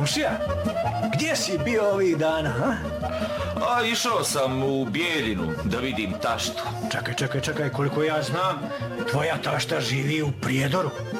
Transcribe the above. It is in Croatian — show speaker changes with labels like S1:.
S1: Komšija, gdje si bio ovih dana, a?
S2: A išao sam u Bijeljinu da vidim taštu.
S1: Čekaj, koliko ja znam, tvoja tašta živi u Prijedoru.